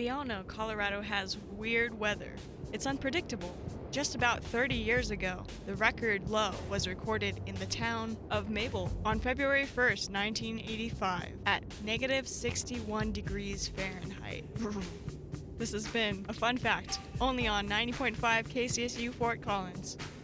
We all know Colorado has weird weather. It's unpredictable. Just about 30 years ago, the record low was recorded in the town of Mabel on February 1st, 1985, at negative 61 degrees Fahrenheit. This has been a fun fact, only on 90.5 KCSU Fort Collins.